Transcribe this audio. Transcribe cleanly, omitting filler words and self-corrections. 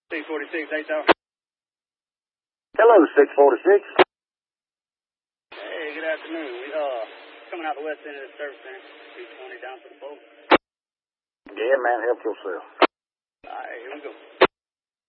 646, 8 Tower. Hello, 646. Hey, good afternoon. We coming out the west end of the service center, 320 down to the boat. Yeah, man, help yourself.